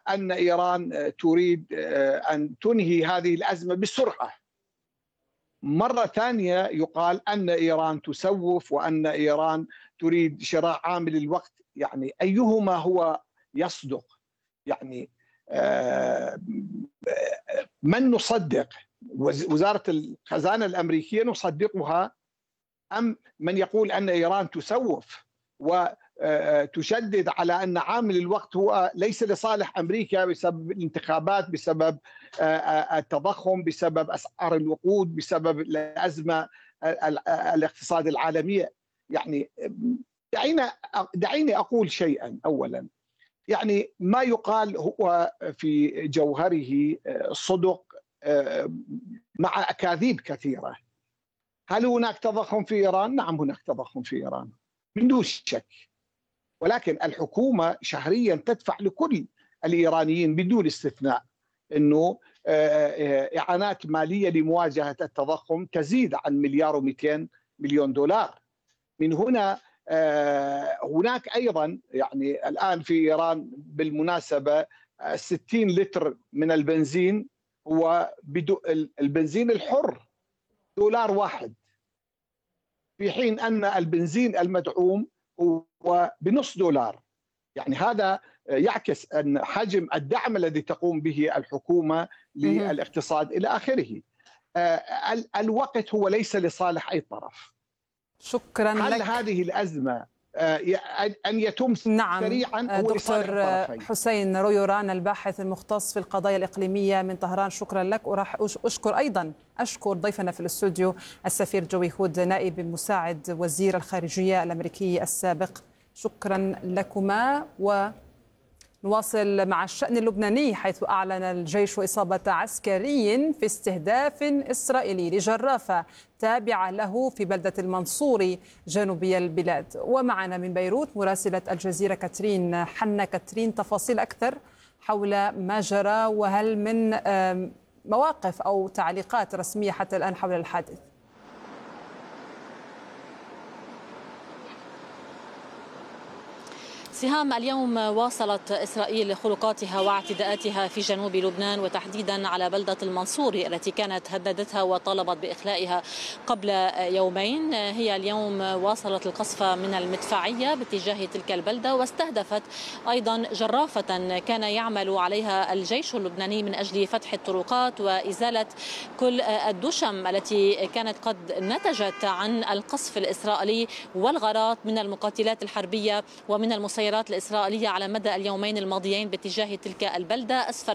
أن إيران تريد أن تنهي هذه الأزمة بسرعة. مرة ثانية يقال أن إيران تسوف وأن إيران تريد شراء عامل الوقت. يعني أيهما هو يصدق؟ يعني من نصدق؟ وزارة الخزانة الأمريكية نصدقها أم من يقول أن إيران تسوف وتشدد على أن عامل الوقت هو ليس لصالح أمريكا بسبب الانتخابات، بسبب التضخم، بسبب أسعار الوقود، بسبب الأزمة الاقتصاد العالمية؟ يعني دعيني أقول شيئا. أولا، يعني ما يقال هو في جوهره صدق مع أكاذيب كثيرة. هل هناك تضخم في إيران؟ نعم، هناك تضخم في إيران من دون شك، ولكن الحكومة شهريا تدفع لكل الإيرانيين بدون استثناء إنه إعانات مالية لمواجهة التضخم تزيد عن $1,200,000,000. من هنا هناك أيضا، يعني الآن في إيران بالمناسبة 60 لتر من البنزين هو البنزين الحر $1، في حين أن البنزين المدعوم هو $0.50. يعني هذا يعكس أن حجم الدعم الذي تقوم به الحكومة للاقتصاد إلى آخره. الوقت هو ليس لصالح أي طرف. شكرا لك. هل هذه الأزمة أن يتم سريعا هو لصالح الطرفين؟ حسين رويوران، الباحث المختص في القضايا الإقليمية من طهران، شكرا لك. وراح أشكر ضيفنا في الاستوديو السفير جوي هود، نائب مساعد وزير الخارجية الأمريكي السابق. شكرا لكما. ونواصل مع الشأن اللبناني، حيث أعلن الجيش إصابة عسكري في استهداف إسرائيلي لجرافة تابعة له في بلدة المنصوري جنوبي البلاد. ومعنا من بيروت مراسلة الجزيرة كاترين حنا. كاترين، تفاصيل أكثر حول ما جرى، وهل من مواقف أو تعليقات رسمية حتى الآن حول الحادث؟ سهام، اليوم واصلت إسرائيل خروقاتها واعتداءاتها في جنوب لبنان، وتحديدا على بلدة المنصوري التي كانت هددتها وطالبت بإخلائها قبل يومين. هي اليوم واصلت القصف من المدفعية باتجاه تلك البلدة، واستهدفت أيضا جرافة كان يعمل عليها الجيش اللبناني من أجل فتح الطرقات وإزالة كل الدشم التي كانت قد نتجت عن القصف الإسرائيلي والغارات من المقاتلات الحربية ومن المسيرات الإسرائيلية على مدى اليومين الماضيين باتجاه تلك البلدة.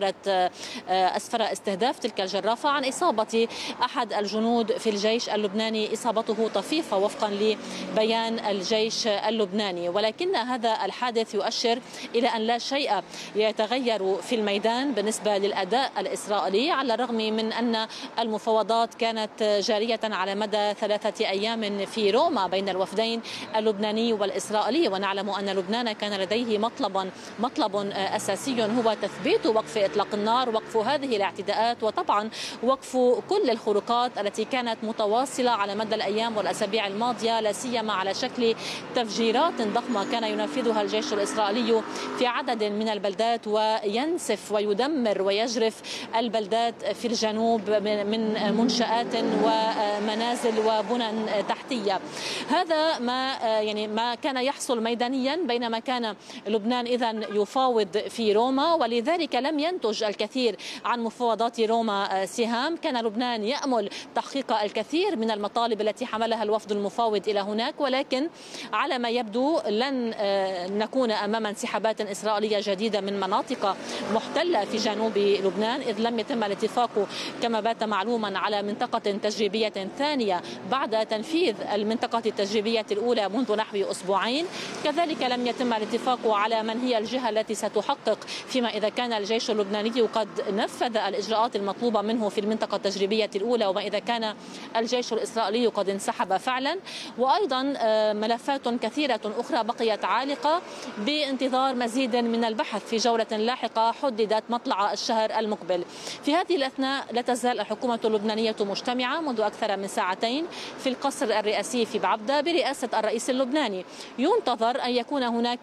أسفر استهداف تلك الجرافة عن إصابة أحد الجنود في الجيش اللبناني، إصابته طفيفة وفقا لبيان الجيش اللبناني، ولكن هذا الحادث يؤشر إلى أن لا شيء يتغير في الميدان بالنسبة للأداء الإسرائيلي، على الرغم من أن المفاوضات كانت جارية على مدى 3 أيام في روما بين الوفدين اللبناني والإسرائيلي. ونعلم أن لبنان كان لديه مطلب أساسي هو تثبيت وقف إطلاق النار، وقف هذه الاعتداءات، وطبعا وقف كل الخروقات التي كانت متواصلة على مدى الأيام والأسابيع الماضية، لا سيما على شكل تفجيرات ضخمة كان ينفذها الجيش الإسرائيلي في عدد من البلدات، وينسف ويدمر ويجرف البلدات في الجنوب من منشآت ومنازل وبنى تحتية. هذا ما كان يحصل ميدانيا بينما كان لبنان إذن يفاوض في روما، ولذلك لم ينتج الكثير عن مفاوضات روما. سهام، كان لبنان يأمل تحقيق الكثير من المطالب التي حملها الوفد المفاوض إلى هناك، ولكن على ما يبدو لن نكون أمام انسحابات إسرائيلية جديدة من مناطق محتلة في جنوب لبنان، إذ لم يتم الاتفاق كما بات معلوما على منطقة تجريبية ثانية بعد تنفيذ المنطقة التجريبية الأولى منذ نحو أسبوعين. كذلك لم يتم الاتفاق على من هي الجهة التي ستحقق فيما إذا كان الجيش اللبناني قد نفذ الإجراءات المطلوبة منه في المنطقة التجريبية الأولى، وما إذا كان الجيش الإسرائيلي قد انسحب فعلا. وأيضا ملفات كثيرة أخرى بقيت عالقة بانتظار مزيد من البحث في جولة لاحقة حددت مطلع الشهر المقبل. في هذه الأثناء لا تزال الحكومة اللبنانية مجتمعة منذ أكثر من ساعتين في القصر الرئاسي في بعبدة برئاسة الرئيس اللبناني. ينتظر أن يكون هناك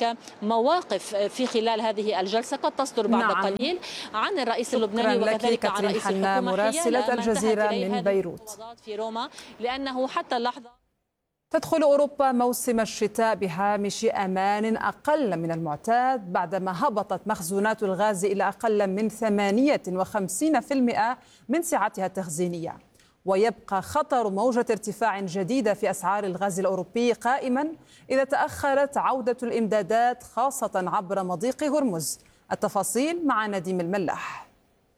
إلى مواقف في خلال هذه الجلسة قد تصدر بعد قليل عن الرئيس اللبناني وكذلك عن رئيس الحكومة، مراسلة الجزيرة من بيروت في روما، لأنه حتى اللحظة تدخل أوروبا موسم الشتاء بهامش أمان أقل من المعتاد بعدما هبطت مخزونات الغاز إلى أقل من 58% من سعتها التخزينية، ويبقى خطر موجة ارتفاع جديدة في أسعار الغاز الأوروبي قائما إذا تأخرت عودة الإمدادات خاصة عبر مضيق هرمز. التفاصيل مع نديم الملاح.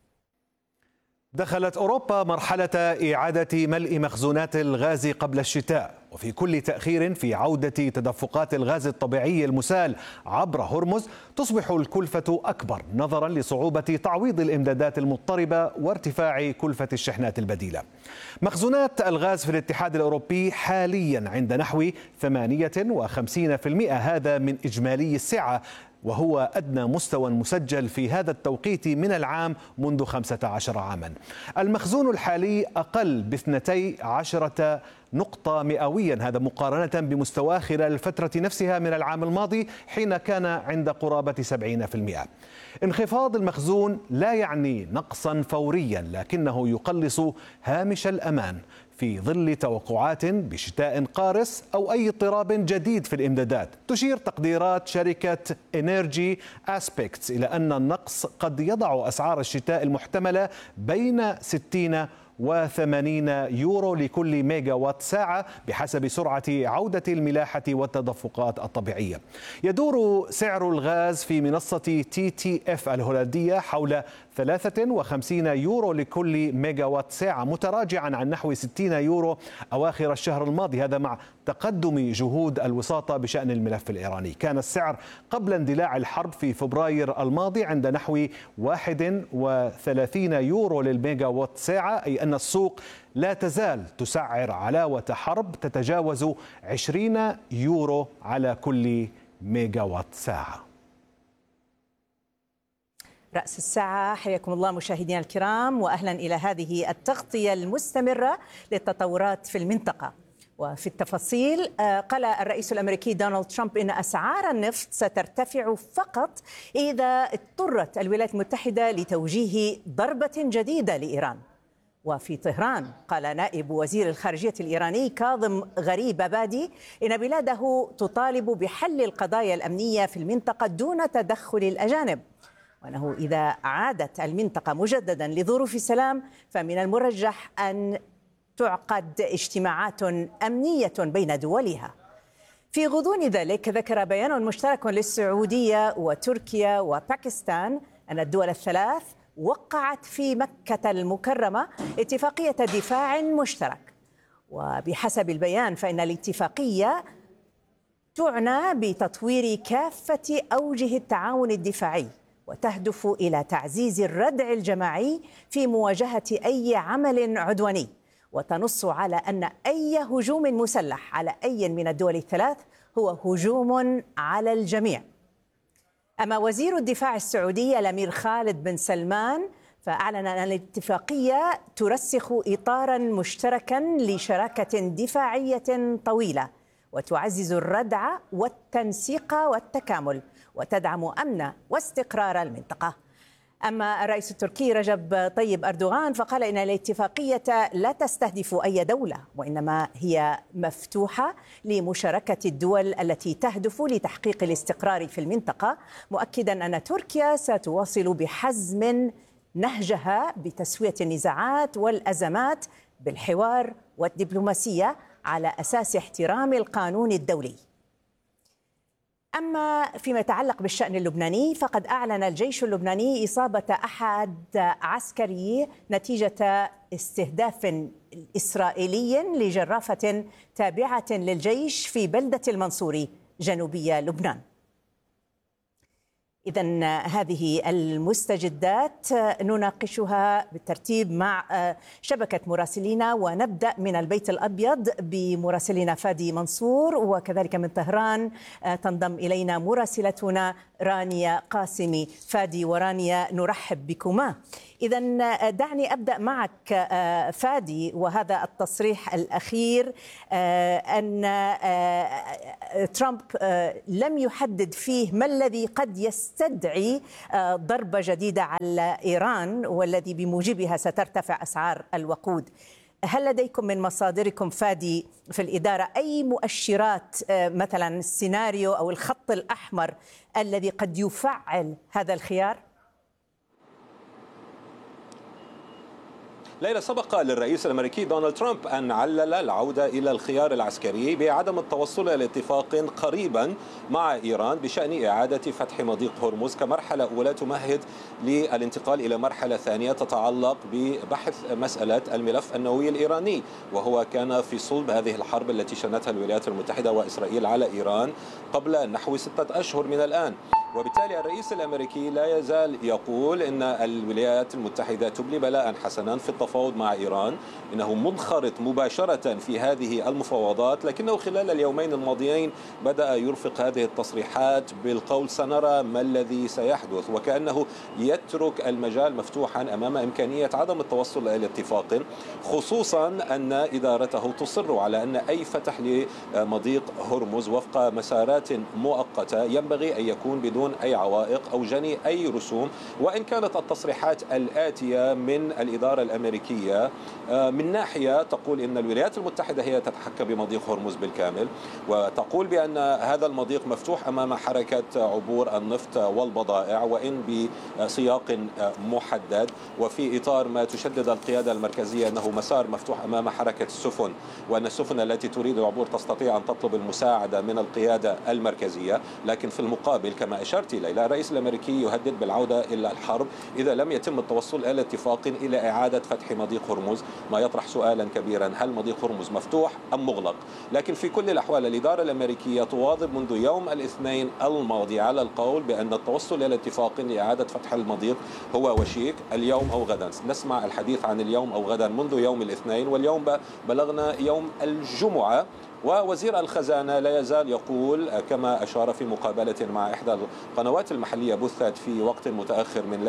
دخلت أوروبا مرحلة إعادة ملء مخزونات الغاز قبل الشتاء، وفي كل تأخير في عودة تدفقات الغاز الطبيعي المسال عبر هرمز تصبح الكلفة أكبر نظرا لصعوبة تعويض الإمدادات المضطربة وارتفاع كلفة الشحنات البديلة. مخزونات الغاز في الاتحاد الأوروبي حاليا عند نحو 58%، هذا من إجمالي السعة، وهو أدنى مستوى مسجل في هذا التوقيت من العام منذ 15 عاما. المخزون الحالي أقل ب12 نقطة مئويا، هذا مقارنة بمستواه خلال الفترة نفسها من العام الماضي حين كان عند قرابة 70%. انخفاض المخزون لا يعني نقصا فوريا، لكنه يقلص هامش الأمان في ظل توقعات بشتاء قارس أو أي اضطراب جديد في الإمدادات. تشير تقديرات شركة إنرجي أسبيكتس إلى أن النقص قد يضع أسعار الشتاء المحتملة بين 60 و80 يورو لكل ميجا وات ساعة بحسب سرعة عودة الملاحة والتدفقات الطبيعية. يدور سعر الغاز في منصة TTF الهولندية حول 53 يورو لكل ميجا وات ساعة، متراجعا عن نحو 60 يورو أواخر الشهر الماضي، هذا مع تقدم جهود الوساطة بشأن الملف الإيراني. كان السعر قبل اندلاع الحرب في فبراير الماضي عند نحو 31 يورو للميجا وات ساعة، أي أن السوق لا تزال تسعر علاوة حرب تتجاوز 20 يورو على كل ميجا وات ساعة. رأس الساعة، حياكم الله مشاهدينا الكرام، وأهلا إلى هذه التغطية المستمرة للتطورات في المنطقة. وفي التفاصيل، قال الرئيس الأمريكي دونالد ترامب إن أسعار النفط سترتفع فقط إذا اضطرت الولايات المتحدة لتوجيه ضربة جديدة لإيران. وفي طهران قال نائب وزير الخارجية الإيراني كاظم غريب أبادي إن بلاده تطالب بحل القضايا الأمنية في المنطقة دون تدخل الأجانب، وأنه إذا عادت المنطقة مجددا لظروف سلام فمن المرجح أن تعقد اجتماعات أمنية بين دولها. في غضون ذلك ذكر بيان مشترك للسعودية وتركيا وباكستان أن الدول الثلاث وقعت في مكة المكرمة اتفاقية دفاع مشترك. وبحسب البيان فإن الاتفاقية تعنى بتطوير كافة أوجه التعاون الدفاعي وتهدف إلى تعزيز الردع الجماعي في مواجهة أي عمل عدواني، وتنص على أن أي هجوم مسلح على أي من الدول الثلاث هو هجوم على الجميع. أما وزير الدفاع السعودي الأمير خالد بن سلمان فأعلن أن الاتفاقية ترسخ إطارا مشتركا لشراكة دفاعية طويلة وتعزز الردع والتنسيق والتكامل وتدعم أمن واستقرار المنطقة. أما الرئيس التركي رجب طيب أردوغان فقال إن الاتفاقية لا تستهدف أي دولة، وإنما هي مفتوحة لمشاركة الدول التي تهدف لتحقيق الاستقرار في المنطقة، مؤكدا أن تركيا ستواصل بحزم نهجها بتسوية النزاعات والأزمات بالحوار والدبلوماسية على أساس احترام القانون الدولي. أما فيما يتعلق بالشأن اللبناني فقد أعلن الجيش اللبناني إصابة أحد عسكريه نتيجة استهداف إسرائيلي لجرافة تابعة للجيش في بلدة المنصوري جنوبي لبنان. إذن هذه المستجدات نناقشها بالترتيب مع شبكة مراسلينا، ونبدأ من البيت الأبيض بمراسلنا فادي منصور، وكذلك من طهران تنضم إلينا مراسلتنا رانيا قاسمي. فادي ورانيا نرحب بكما. إذا دعني أبدأ معك فادي، وهذا التصريح الأخير أن ترامب لم يحدد فيه ما الذي قد يستدعي ضربة جديدة على إيران والذي بموجبها سترتفع أسعار الوقود. هل لديكم من مصادركم فادي في الإدارة أي مؤشرات، مثلا السيناريو أو الخط الأحمر الذي قد يفعل هذا الخيار؟ ليلى، سبق للرئيس الأمريكي دونالد ترامب أن علل العودة إلى الخيار العسكري بعدم التوصل إلى اتفاق قريبا مع إيران بشأن إعادة فتح مضيق هرمز كمرحلة أولى تمهد للانتقال إلى مرحلة ثانية تتعلق ببحث مسألة الملف النووي الإيراني، وهو كان في صلب هذه الحرب التي شنتها الولايات المتحدة وإسرائيل على إيران قبل نحو 6 أشهر من الآن. وبالتالي الرئيس الأمريكي لا يزال يقول إن الولايات المتحدة تبلي بلاء حسنا في التفاوض مع إيران، إنه منخرط مباشرة في هذه المفاوضات، لكنه خلال اليومين الماضيين بدأ يرفق هذه التصريحات بالقول سنرى ما الذي سيحدث، وكأنه يترك المجال مفتوحا أمام إمكانية عدم التوصل إلى اتفاق، خصوصا أن إدارته تصر على أن أي فتح لمضيق هرمز وفق مسارات مؤقتة ينبغي أن يكون بدون أي عوائق أو جني أي رسوم. وإن كانت التصريحات الآتية من الإدارة الأمريكية من ناحية تقول إن الولايات المتحدة هي تتحكم بمضيق هرمز بالكامل، وتقول بأن هذا المضيق مفتوح أمام حركة عبور النفط والبضائع وإن بسياق محدد، وفي إطار ما تشدد القيادة المركزية أنه مسار مفتوح أمام حركة السفن، وأن السفن التي تريد العبور تستطيع أن تطلب المساعدة من القيادة المركزية. لكن في المقابل كما أشرت إليه الرئيس الأمريكي يهدد بالعودة إلى الحرب إذا لم يتم التوصل إلى اتفاق إلى إعادة فتح مضيق هرمز، ما يطرح سؤالا كبيرا: هل مضيق هرمز مفتوح أم مغلق؟ لكن في كل الأحوال الإدارة الأمريكية تواظب منذ يوم الاثنين الماضي على القول بأن التوصل إلى اتفاق لإعادة فتح المضيق هو وشيك اليوم أو غدا. نسمع الحديث عن اليوم أو غدا منذ يوم الاثنين، واليوم بلغنا يوم الجمعة، ووزير الخزانة لا يزال يقول كما أشار في مقابلة مع إحدى القنوات المحلية بثت في وقت متأخر من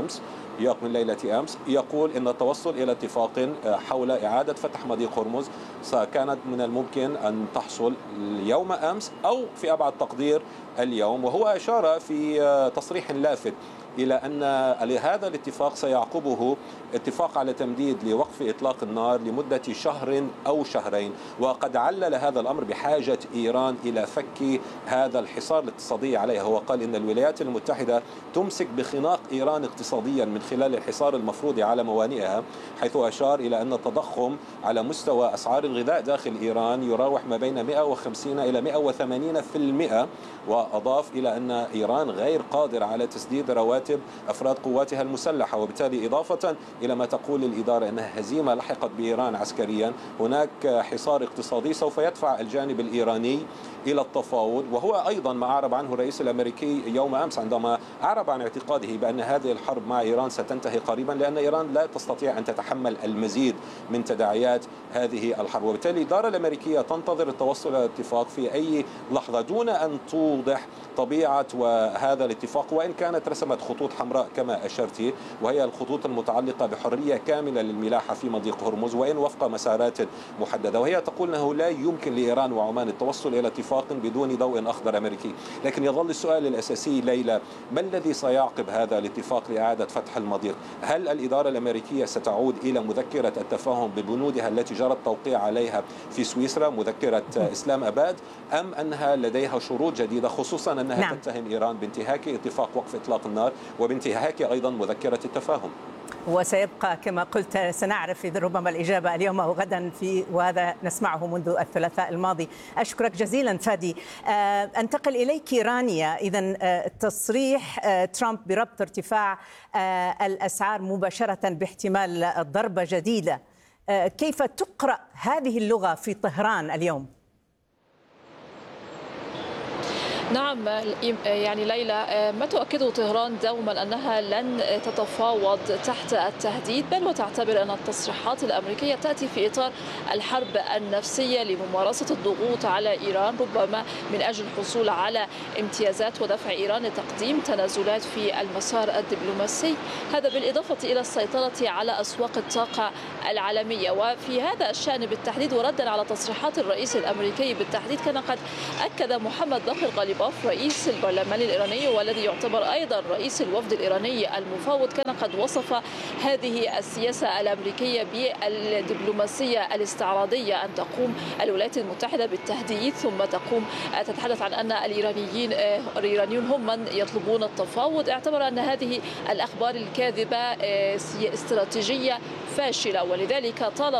ليلة أمس يقول إن التوصل إلى اتفاق حول إعادة فتح مضيق هرمز كانت من الممكن أن تحصل اليوم أمس أو في أبعد تقدير اليوم. وهو أشار في تصريح لافت إلى أن هذا الاتفاق سيعقبه اتفاق على تمديد لوقف إطلاق النار لمدة شهر أو شهرين، وقد علل هذا الأمر بحاجة إيران إلى فك هذا الحصار الاقتصادي عليها. هو قال إن الولايات المتحدة تمسك بخناق إيران اقتصاديا من خلال الحصار المفروض على موانئها، حيث أشار إلى أن التضخم على مستوى أسعار الغذاء داخل إيران يراوح ما بين 150 إلى 180%، وأضاف إلى أن إيران غير قادرة على تسديد رواتب أفراد قواتها المسلحة. وبالتالي إضافة إلى ما تقول الإدارة أنها هزيمة لحقت بإيران عسكريا، هناك حصار اقتصادي سوف يدفع الجانب الإيراني إلى التفاوض. وهو أيضا ما أعرب عنه الرئيس الأمريكي يوم أمس عندما أعرب عن اعتقاده بأن هذه الحرب مع إيران ستنتهي قريبا، لأن إيران لا تستطيع أن تتحمل المزيد من تداعيات هذه الحرب. وبالتالي الإدارة الأمريكية تنتظر التوصل إلى الاتفاق في أي لحظة دون أن توضح طبيعة وهذا الاتفاق، وإن كانت رسمت خطوط حمراء كما أشرتي، وهي الخطوط المتعلقة بحرية كاملة للملاحة في مضيق هرمز وإن وفق مسارات محددة. وهي تقول أنه لا يمكن لإيران وعمان التوصل إلى اتفاق بدون ضوء أخضر أمريكي. لكن يظل السؤال الأساسي ليلى: ما الذي سيعقب هذا الاتفاق لإعادة فتح المضيق؟ هل الإدارة الأمريكية ستعود إلى مذكرة التفاهم ببنودها التي جرى التوقيع عليها في سويسرا، مذكرة إسلام أباد، أم أنها لديها شروط جديدة، خصوصا أنها تتهم إيران بانتهاك اتفاق وقف إطلاق النار وبانتهاك أيضا مذكرة التفاهم؟ وسيبقى كما قلت سنعرف ربما الإجابة اليوم أو غدا، وهذا نسمعه منذ الثلاثاء الماضي. أشكرك جزيلا فادي. أنتقل إليك رانيا. إذن تصريح ترامب بربط ارتفاع الأسعار مباشرة باحتمال ضربة جديدة، كيف تقرأ هذه اللغة في طهران اليوم؟ نعم يعني ليلى، ما تؤكده طهران دوما أنها لن تتفاوض تحت التهديد، بل وتعتبر أن التصريحات الأمريكية تأتي في إطار الحرب النفسية لممارسة الضغوط على إيران، ربما من أجل الحصول على امتيازات ودفع إيران لتقديم تنازلات في المسار الدبلوماسي، هذا بالإضافة إلى السيطرة على أسواق الطاقة العالمية. وفي هذا الشأن بالتحديد وردا على تصريحات الرئيس الأمريكي بالتحديد، كان قد أكد محمد باقر غالباف رئيس البرلمان الإيراني والذي يعتبر أيضا رئيس الوفد الإيراني المفوض، كان قد وصف هذه السياسة الأمريكية بالدبلوماسية الاستعراضية، أن تقوم الولايات المتحدة بالتهديد ثم تتحدث عن أن الإيرانيون هم من يطلبون التفاوض. اعتبر أن هذه الأخبار الكاذبة استراتيجية فاشلة، ولذلك طالب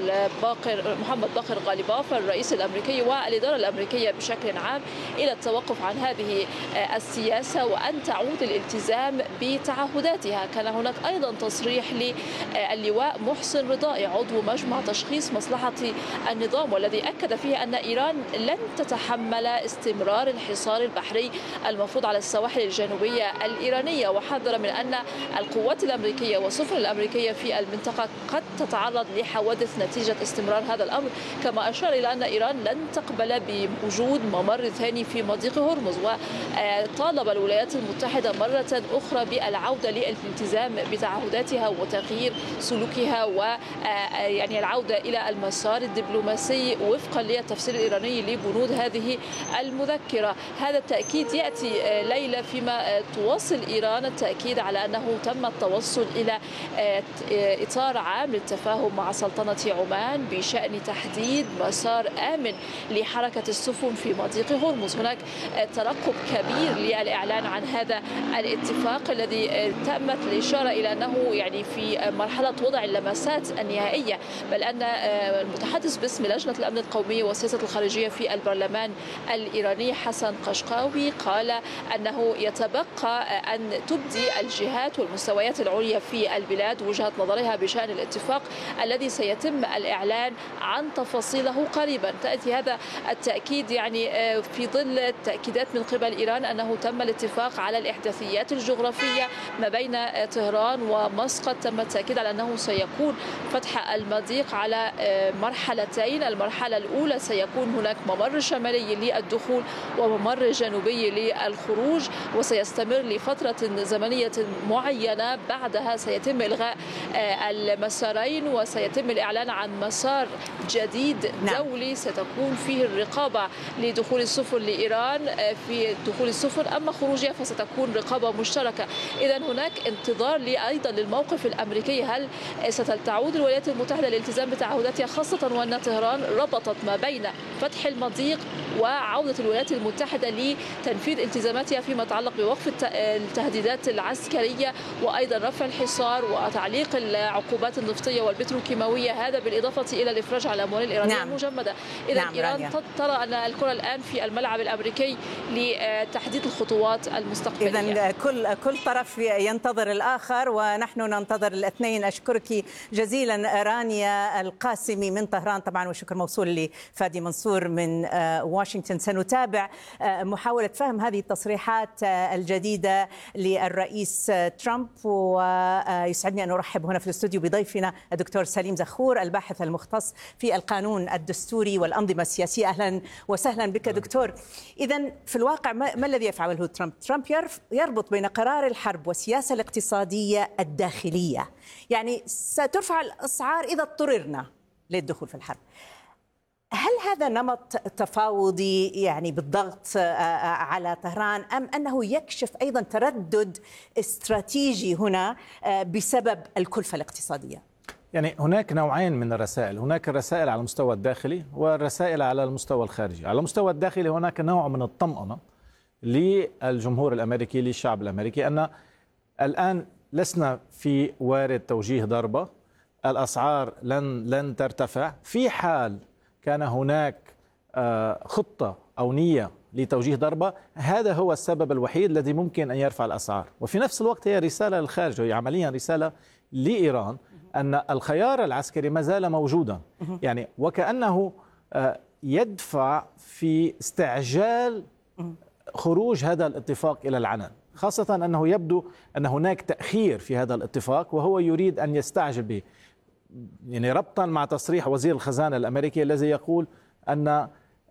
محمد باقر غالباف الرئيس الأمريكي والإدارة الأمريكية بشكل عام إلى التوقف عن هذه السياسة وأن تعود الالتزام بتعهداتها. كان هناك أيضا تصريح للواء محسن رضائي عضو مجمع تشخيص مصلحة النظام، والذي أكد فيه أن إيران لن تتحمل استمرار الحصار البحري المفروض على السواحل الجنوبية الإيرانية، وحذر من أن القوات الأمريكية والسفن الأمريكية في المنطقة قد تتعرض لحوادث نتيجة استمرار هذا الأمر. كما أشار إلى أن إيران لن تقبل بوجود ممر ثاني في مضيق هرمز، وطالب الولايات المتحدة مرة أخرى بالعودة للالتزام بتعهداتها وتغيير سلوكها ويعني العودة إلى المسار الدبلوماسي وفقا للتفسير الإيراني لبنود هذه المذكرة. هذا التأكيد يأتي ليلى فيما تواصل إيران التأكيد على أنه تم التوصل إلى إطار عام للتفاهم مع سلطنة عمان بشأن تحديد مسار آمن لحركة السفن في مضيق هرمز. هناك ترقب كبير للإعلان عن هذا الاتفاق الذي تمت الإشارة إلى أنه يعني في مرحلة وضع اللمسات النهائية، بل أن المتحدث باسم لجنة الأمن القومي والسياسة الخارجية في البرلمان الإيراني حسن قشقاوي قال أنه يتبقى أن تبدي الجهات والمستويات العليا في البلاد وجهة نظرها بشأن الاتفاق الذي سيتم الإعلان عن تفاصيله قريبا. تأتي هذا التأكيد يعني في ظل التأكيدات من قبل إيران أنه تم الاتفاق على الإحداثيات الجغرافية ما بين طهران ومسقط. تم التأكيد على أنه سيكون فتح المضيق على مرحلتين، المرحلة الأولى سيكون هناك ممر شمالي للدخول وممر جنوبي للخروج، وسيستمر لفترة زمنية معينة، بعدها سيتم إلغاء المسارين وسيتم الإعلان عن مسار جديد دولي ستكون فيه الرقابة لدخول السفن لإيران في دخول السفن، أما خروجها فستكون رقابة مشتركة. إذا هناك انتظار أيضا للموقف الأمريكي، هل ستعود الولايات المتحدة للالتزام بتعهداتها، خاصة وأن طهران ربطت ما بين فتح المضيق وعودة الولايات المتحدة لتنفيذ التزاماتها فيما يتعلق بوقف التهديدات العسكرية وأيضا رفع الحصار وتعليق العقوبات النفطية والبتروكيماوية، هذا بالإضافة إلى الإفراج على الأموال الإيرانية المجمدة. إذا إيران ترى أن الكرة الآن في الملعب الأمريكي لتحديد الخطوات المستقبلية. إذا كل طرف ينتظر الآخر ونحن ننتظر الاثنين. أشكرك جزيلا رانيا القاسمي من طهران طبعا، وشكر موصول لفادي منصور من واشنطن. سنتابع محاولة فهم هذه التصريحات الجديدة للرئيس ترامب، ويسعدني أن أرحب هنا في الاستوديو بضيفنا الدكتور سليم زخور الباحث المختص في القانون الدستوري والأنظمة السياسية. أهلا وسهلا بك دكتور. إذن في الواقع ما الذي يفعله ترامب؟ ترامب يربط بين قرار الحرب والسياسة الاقتصادية الداخلية، يعني سترفع الأسعار إذا اضطررنا للدخول في الحرب. هل هذا نمط تفاوضي يعني بالضغط على طهران، أم أنه يكشف أيضا تردد استراتيجي هنا بسبب الكلفة الاقتصادية؟ يعني هناك نوعين من الرسائل، هناك الرسائل على المستوى الداخلي والرسائل على المستوى الخارجي. على المستوى الداخلي هناك نوع من الطمأنة للجمهور الأمريكي، للشعب الأمريكي، أن الآن لسنا في وارد توجيه ضربة، الأسعار لن ترتفع. في حال كان هناك خطة أو نية لتوجيه ضربة، هذا هو السبب الوحيد الذي ممكن أن يرفع الأسعار. وفي نفس الوقت هي رسالة للخارج، وهي عمليا رسالة لإيران أن الخيار العسكري ما زال موجودا، يعني وكأنه يدفع في استعجال خروج هذا الاتفاق إلى العنان، خاصة أنه يبدو أن هناك تأخير في هذا الاتفاق وهو يريد أن يستعجل به، يعني ربطا مع تصريح وزير الخزانة الأمريكي الذي يقول أن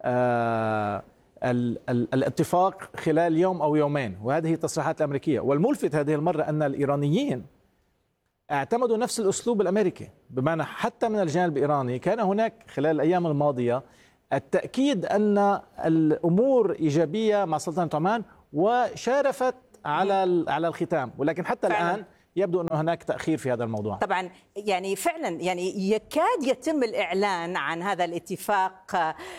الاتفاق خلال يوم أو يومين، وهذه التصريحات الأمريكية. والملفت هذه المرة أن الإيرانيين اعتمدوا نفس الأسلوب الأمريكي، بمعنى حتى من الجانب الإيراني كان هناك خلال الأيام الماضية التأكيد أن الأمور إيجابية مع سلطنة عمان وشارفت على الختام، ولكن حتى الآن يبدو أن هناك تأخير في هذا الموضوع. طبعا يعني فعلا يعني يكاد يتم الإعلان عن هذا الاتفاق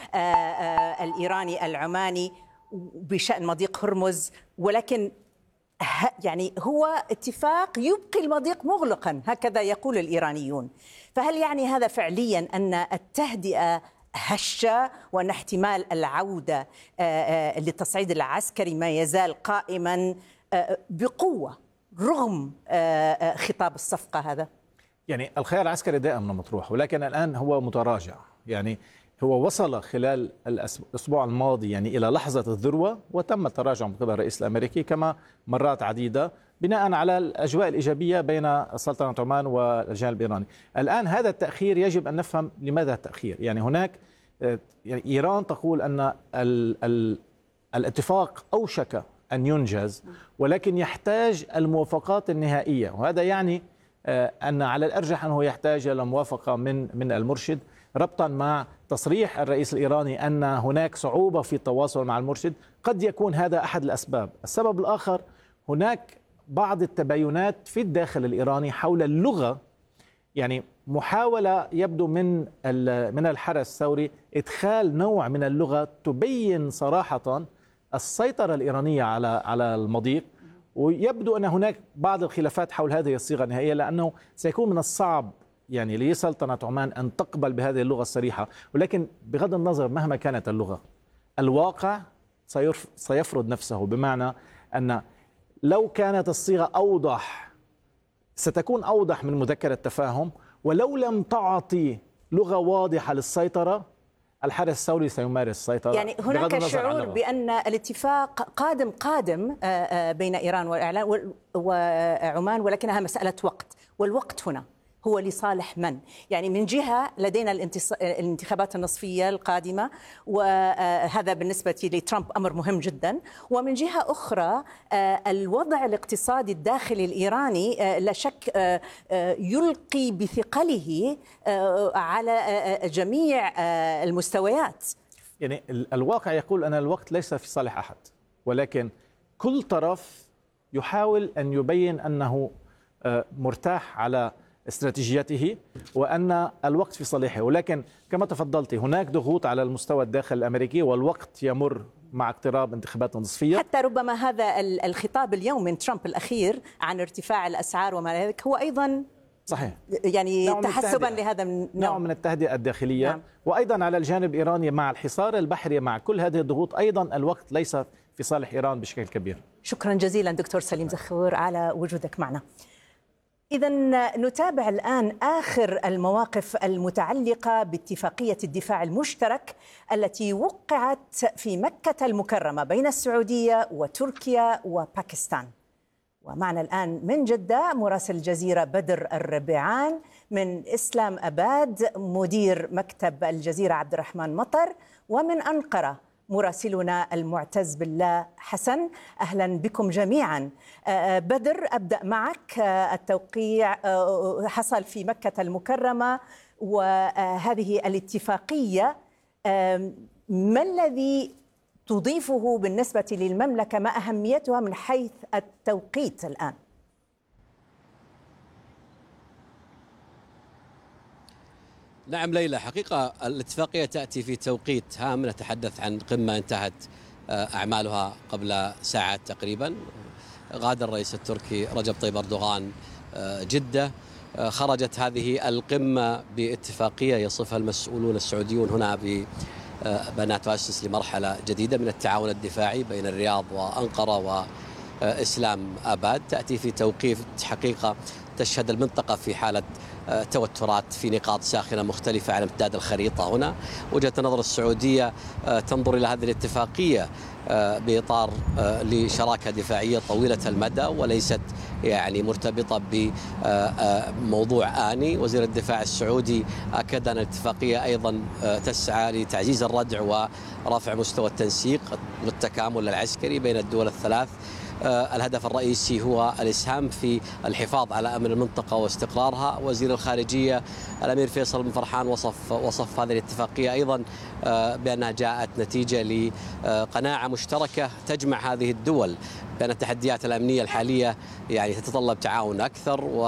الإيراني العماني بشأن مضيق هرمز، ولكن يعني هو اتفاق يبقي المضيق مغلقا، هكذا يقول الإيرانيون. فهل يعني هذا فعليا أن التهدئة هشة وأن احتمال العودة للتصعيد العسكري ما يزال قائما بقوة رغم خطاب الصفقة هذا؟ يعني الخيار العسكري دائما مطروح، ولكن الآن هو متراجع. يعني هو وصل خلال الأسبوع الماضي يعني إلى لحظة الذروة، وتم التراجع من قبل الرئيس الأمريكي كما مرات عديدة بناء على الأجواء الإيجابية بين سلطنة عمان والجانب الإيراني. الآن هذا التأخير يجب أن نفهم لماذا التأخير. يعني هناك يعني إيران تقول أن الاتفاق أوشك أن ينجز، ولكن يحتاج الموافقات النهائية، وهذا يعني أن على الأرجح أنه يحتاج إلى موافقة من المرشد، ربطا مع تصريح الرئيس الإيراني أن هناك صعوبة في التواصل مع المرشد. قد يكون هذا أحد الأسباب. السبب الآخر هناك بعض التباينات في الداخل الإيراني حول اللغة، يعني محاولة يبدو من الحرس الثوري إدخال نوع من اللغة تبين صراحة السيطرة الإيرانية على المضيق، ويبدو أن هناك بعض الخلافات حول هذه الصيغة النهائية، لأنه سيكون من الصعب يعني لسلطنة عمان أن تقبل بهذه اللغة الصريحة. ولكن بغض النظر مهما كانت اللغة، الواقع سيفرض نفسه، بمعنى أن لو كانت الصيغة أوضح ستكون أوضح من مذكرة التفاهم، ولو لم تعطي لغة واضحة للسيطرة الحرس الثوري سيمارس السيطرة. يعني هناك شعور بأن الاتفاق قادم بين إيران وعمان، ولكنها مسألة وقت، والوقت هنا هو لصالح من؟ يعني من جهة لدينا الانتخابات النصفية القادمة، وهذا بالنسبة لترامب أمر مهم جدا، ومن جهة أخرى الوضع الاقتصادي الداخلي الإيراني لا شك يلقي بثقله على جميع المستويات. يعني الواقع يقول أن الوقت ليس في صالح أحد، ولكن كل طرف يحاول أن يبين أنه مرتاح على استراتيجيته وأن الوقت في صالحه. ولكن كما تفضلتي هناك ضغوط على المستوى الداخل الأمريكي، والوقت يمر مع اقتراب انتخابات نصفية. حتى ربما هذا الخطاب اليوم من ترامب الأخير عن ارتفاع الأسعار وما ذلك هو أيضا صحيح يعني تحسبا لهذا نوع من التهدئة الداخلية. نعم. وأيضا على الجانب الإيراني مع الحصار البحري، مع كل هذه الضغوط، أيضا الوقت ليس في صالح إيران بشكل كبير. شكرا جزيلا دكتور سليم زخور على وجودك معنا. إذا نتابع الآن آخر المواقف المتعلقة باتفاقية الدفاع المشترك التي وقعت في مكة المكرمة بين السعودية وتركيا وباكستان. ومعنا الآن من جدة مراسل الجزيرة بدر الربيعان، من إسلام أباد مدير مكتب الجزيرة عبد الرحمن مطر، ومن أنقرة مراسلنا المعتز بالله حسن. أهلا بكم جميعا. بدر، أبدأ معك. التوقيع حصل في مكة المكرمة، وهذه الاتفاقية ما الذي تضيفه بالنسبة للمملكة؟ ما أهميتها من حيث التوقيت الآن؟ نعم ليلى، حقيقة الاتفاقية تأتي في توقيت هام. نتحدث عن قمة انتهت أعمالها قبل ساعات تقريبا. غادر الرئيس التركي رجب طيب أردوغان جدة. خرجت هذه القمة باتفاقية يصفها المسؤولون السعوديون هنا بأنها تؤسس لمرحلة جديدة من التعاون الدفاعي بين الرياض وأنقرة وإسلام آباد. تأتي في توقيت حقيقة تشهد المنطقة في حالة توترات في نقاط ساخنة مختلفة على امتداد الخريطة. هنا وجهة النظر السعودية تنظر إلى هذه الاتفاقية بإطار لشراكة دفاعية طويلة المدى وليست يعني مرتبطة بموضوع آني. وزير الدفاع السعودي أكد أن الاتفاقية أيضا تسعى لتعزيز الردع ورفع مستوى التنسيق والتكامل العسكري بين الدول الثلاث. الهدف الرئيسي هو الإسهام في الحفاظ على أمن المنطقة واستقرارها. وزير الخارجية الأمير فيصل بن فرحان وصف هذه الاتفاقية أيضا بأنها جاءت نتيجة لقناعة مشتركة تجمع هذه الدول بأن التحديات الأمنية الحالية يعني تتطلب تعاون أكثر